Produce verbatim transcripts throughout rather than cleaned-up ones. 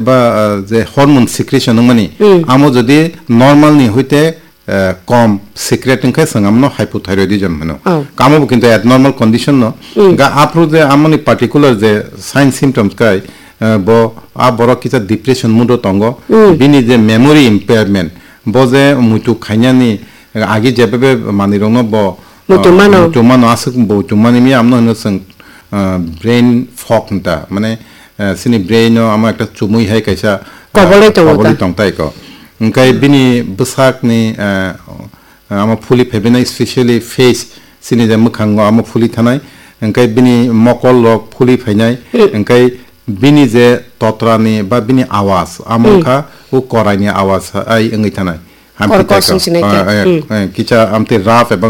বা যে hormone secretion মানি আমো যদি নরমাল নি হইতে কম সিক্রেটিং খাই সঙ্গামনো হাইপোথাইরয়েডিজম হনো কামো কিন্তু অ্যাবনর্মাল কন্ডিশন ন গা আপরো যে আমনি পার্টিকুলার যে সাইন সিমটমস কাই ব আ বড় কিছা ডিপ্রেশন মুডো তঙ্গ বিনি যে মেমোরি ইম্পেয়ারমেন্ট ব যে মুটু খাইনানি আগে যেভাবে মানি রং ব মুটুমানো মুটুমানো আসুক মুটুমানি মি আমনো হনো সং ব্রেন ফক নটা মানে সিনি ব্রেইনো আমা একটা চুমুই হাই কাইসা কবলে তঙ্গ কবলে তংতাই ক ओंखाय बिनि बसाकनि आमा फुलि फेबेनाय स्पेशली फेस सिनि जे मोखांगो आमा फुलि थानाय ओंखाय बिनि मकल लक फुलि फायनाय ओंखाय बिनि जे तत्रानि बा बिनि आवाज आमखा उ करायनि आवाज आइ ओंगै थानाय किचा आमते राफ एबं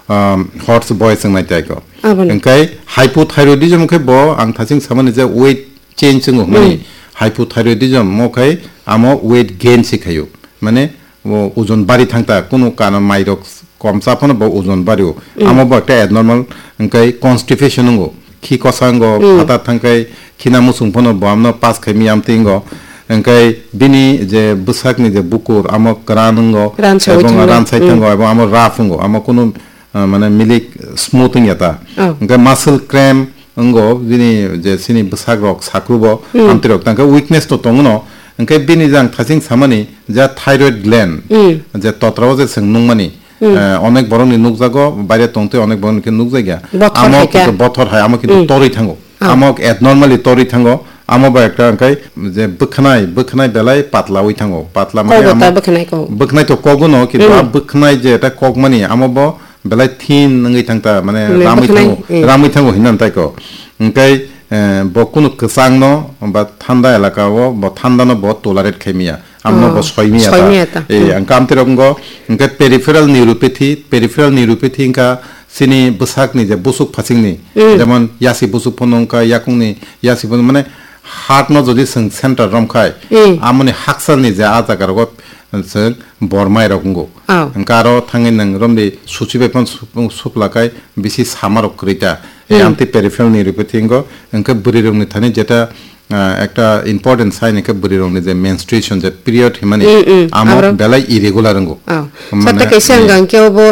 हॉर्स वॉइस ओंनाय तायको ओंखाय हाइपोथायरॉयडिज्म खै ब आं थासिं सामाने जे वेट चेंज जोंगो माने हाइपोथायरॉयडिज्म मखाय आमो वेट गेन सिखायो माने वो ओजन बारि थांता कोनो काना माइरक कम साफन ब ओजन बारियो आमो बटे एबनॉर्मल ओंखाय कन्स्टिपेशन नंगो खि कसांगो हाता थांखाय खिना मुसुंफन ब आमनो पास खैमि आमतिंगो ओंखाय बिनि जे बुसाकनि जे बुकुर आमो करानंगो एबं रानसाइथंगो एबं आमो राफंगो आमो कोनो माने मिलिक स्मूथिंग याता ओंखाय मासल क्रैम्प अंगो बिनि जे सिनि बुसाक रक साक्रुबो आमतिरक तांका वीकनेस तो तंगनो ओंखाय बिनि जां थासिं सामानि जा थायरॉइड ग्लैंड जे तत्राव जे सोंनुंमानि अनेक बरनि नुकजागो बारे तंते अनेक बरनि के नुकजागिया आमो किन्तु बथर हाय आमो किन्तु तरि थांगो आमो एबनॉर्मली तरि थांगो आमो बा एकटा ओंखाय जे बखनाय बखनाय बेलाय पातलावै थांगो पातला माने आमो बखनाय तो कगुनो किन्तु बखनाय जे एटा कगमानि आमो ब बेलाय थिन नंगै थांता माने रामै थांगो रामै थांगो हिननान ताइको ओंखाय बकुनु कसांगनो बा ठंडा एलाकाओ ब ठंडानो बहुत टॉलरेट खैमिया आमनो ब सयमिया ए अंकामते रंगो ओंखाय peripheral neuropathy peripheral neuropathy Inca सिनि बुसाकनि जे बुसुक फासिंनि जेमन यासि बुसुक फनंका याकुंनि यासि फन माने हार्ट न जदि जों सेंटर रमखाय आमनि हाक्सालनि जे आजागारगो जों बरमाय रंगो अंकारो थाङै नों रमदि सुचिबेफन सुप्लाकाय बिसि सामारक क्रिटा এই আন্টি পেরিফেরাল নিউরোপ্যাথিঙ্গো এনকে বরিরংনি থানি যেটা একটা ইম্পর্টেন্ট সাইন একে বরিরংনি যে মেনস্ট্রুয়েশন যে পিরিয়ড হিমানি আমার বেলাই ইরেগুলার রঙ্গো সাতা কেসে আঙ্গাঙ্কেও ব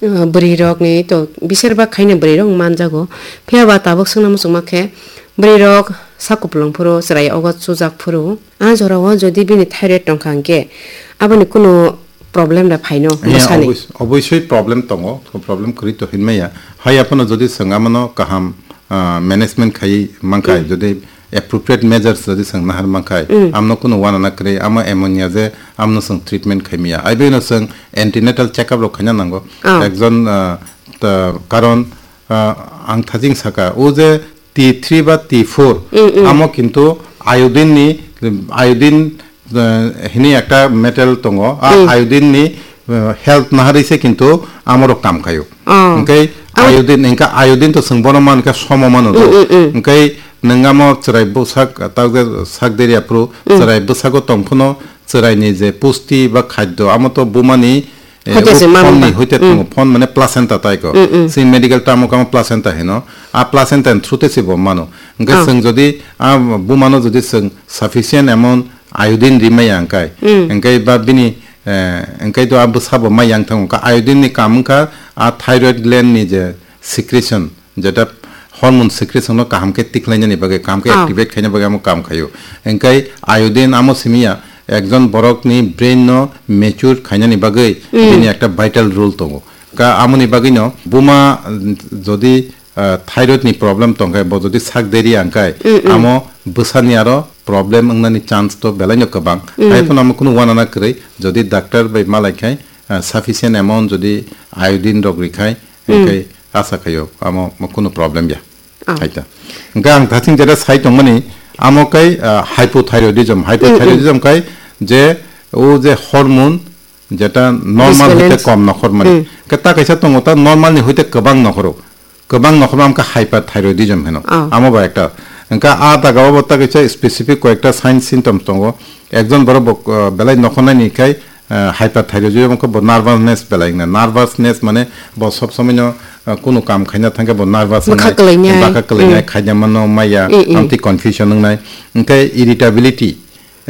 বরিরংনি তো বিসেরবা খাইনে বরিরং মানজাগো ফেবা তাবক সংনাম সুমাখে বরিরং সাকুপলংফুরো সরাই অগত সুজাকফুরো আজরাও যদি বিনি থাইরয়েড টংখাঙ্কে আবনি কোনো प्रॉब्लम रा फाइनो बसानि अवश्य प्रॉब्लम तंगो प्रॉब्लम करि तो हिनमैया हाय आपनो जदि संगामनो काहाम मैनेजमेंट खाइ मंखाय जदि एप्रोप्रिएट मेजर्स जदि संना हार मंखाय आमनो कोनो वाना ना करे आमा एमोनिया जे आमनो सं ट्रिटमेंट खाइमिया आइबेनो सं एंटीनेटल चेकअप रो खाना नांगो एकजन कारण आं थाजिं साका ओ जे टी थ्री बा टी फोर आमो किन्तु आयोडिन नि आयोडिन हिनी একটা মেটাল তঙ্গ আয়োডিন নি হেলথ না হারিছে কিন্তু আমারও কাম খায়ো ওকে আয়োডিন ইনকা আয়োডিন তো সংবনমান কা সমমান তো ওকে নঙ্গামো চরাই বসাক তাগে সাকদেরিয়া প্রো চরাই বসাগো তংফনো চরাইনি যে পুষ্টি বা খাদ্য আমতো বুমানি ফোননি হইতে তঙ্গ ফোন মানে প্লাসেন্টা তাইকো সি মেডিকেল টার্ম কাম প্লাসেন্টা হেনো আ প্লাসেন্টা থ্রুতে সিব মানো ওকে সং যদি আ বুমানো যদি সং সাফিসিয়েন্ট অ্যামাউন্ট आयोडीन रिमाय अंकाय अंकाय बा बिनि अंकाय तो अब सब मा yang thang का आयोडीन नि काम का आ थायराइड ग्लैंड नि जे सिक्रेशन जेटा हार्मोन सिक्रेशन नो काम के तिखलाइना नि बगे काम के एक्टिवेट खाइना बगे हम काम खायो अंकाय आयोडीन आमो सिमिया एकजन बरक नि ब्रेन नो मैच्योर खाइना नि बगे बिनि एकटा भाइटल रोल तंगो का आमनि बगे न बुमा जदि थायराइड नि प्रॉब्लम तंगाय ब जदि साक देरि अंकाय आमो बसानि आरो प्रॉब्लम अंगनानि चांस तो बेलाइनो कबां आइफोन आम कोनो वाना ना करे जदि डॉक्टर बाय मालायखाय सफिशिएंट अमाउंट जदि आयोडीन रगरिखाय ओके आशा खायो आम कोनो प्रॉब्लम या आइता गां थाथिं जेरा साइट मनि आमकाय हाइपोथायरॉयडिज्म हाइपोथायरॉयडिज्म काय जे ओ जे हार्मोन जेटा नॉर्मल होते कम नखर माने केता कैसा तंगता नॉर्मल नि होते कबां नखरो कबां नखर आमका हाइपोथायरॉयडिज्म हेनो आमो बा एकटा अंका आ तागाव बता कैसा स्पेसिफिक कয়েকটা সাইন সিম্পটমস तंगो একজন বড় বেলাই নখনাই নিখাই हाइपोथायरॉयडिज्म को नार्भासनेस बेलाइना नार्भासनेस माने ब सब समय कोनो काम खाइना थांगे ब नार्भास बाका कलैनाय खाइना मनो माया आमति कन्फ्यूजन नंनाय ओंखाय इरिटेबिलिटी